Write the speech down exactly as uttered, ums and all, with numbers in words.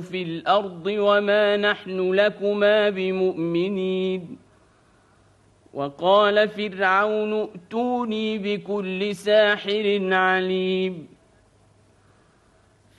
في الأرض وما نحن لكما بمؤمنين وقال فرعون ائتوني بكل ساحر عليم